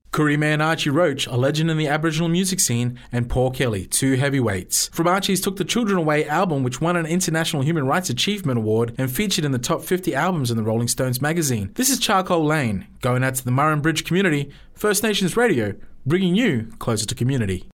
Koori man Archie Roach, a legend in the Aboriginal music scene, and Paul Kelly, two heavyweights. From Archie's Took the Children Away album, which won an International Human Rights Achievement Award and featured in the top 50 albums in the Rolling Stones magazine. This is Charcoal Lane, going out to the Murrin Bridge community, First Nations Radio, bringing you closer to community.